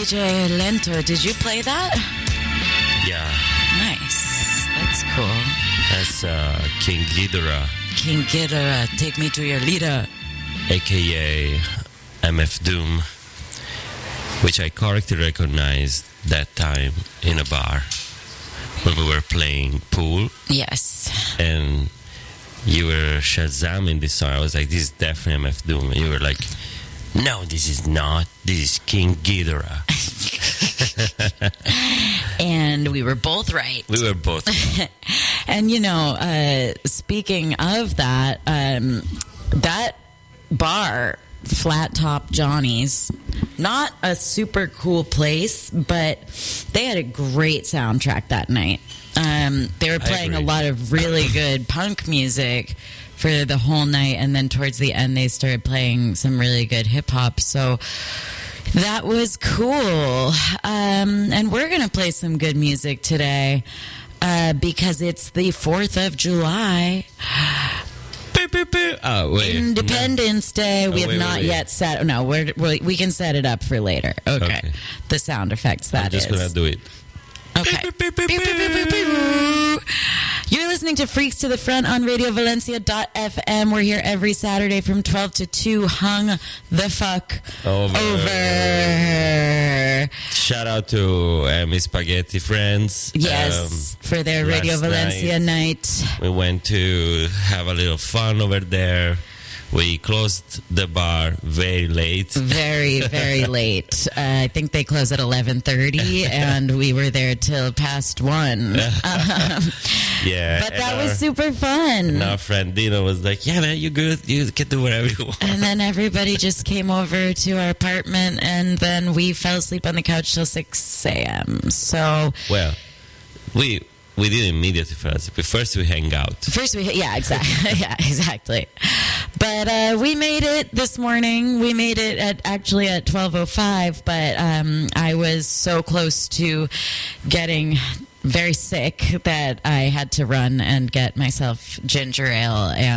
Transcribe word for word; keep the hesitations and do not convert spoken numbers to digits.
D J Lento, did you play that? Yeah. Nice. That's cool. That's uh, King Ghidorah. King Ghidorah, take me to your leader. A K A M F Doom, which I correctly recognized that time in a bar when we were playing pool. Yes. And you were Shazamming this song. I was like, this is definitely M F Doom. And you were like, no, this is not. This is King Ghidorah. And we were both right. We were both right. And, you know, uh, speaking of that, um, that bar, Flat Top Johnny's, not a super cool place, but they had a great soundtrack that night. Um, they were playing a lot of really good punk music for the whole night, and then towards the end they started playing some really good hip-hop, so that was cool. Um, and we're going to play some good music today uh, because it's the fourth of July. Oh, wait. Independence no. Day. We oh, have wait, not wait, wait. yet set. No, we're, we're, we can set it up for later. Okay. Okay. The sound effects, that I'm just is. going to do it. Okay. You're listening to Freaks to the Front on radio valencia dot f m. We're here every Saturday from twelve to two. Hung the fuck Over. over. Shout out to uh, Miss Spaghetti Friends. Yes, Um, for their Radio last Valencia night, night. We went to have a little fun over there. We closed the bar very late. Very, very late. Uh, I think they close at eleven thirty, and we were there till past one. Um, Yeah. but and that our- was super fun. And our friend Dino was like, yeah, man, you good. You can do whatever you want. And then everybody just came over to our apartment, and then we fell asleep on the couch till six a.m. So Well, we we didn't immediately fall asleep. First, we hang out. first we, yeah, exactly. yeah, exactly. But uh, we made it this morning. We made it at actually at twelve oh five, but um, I was so close to getting very sick that I had to run and get myself ginger ale and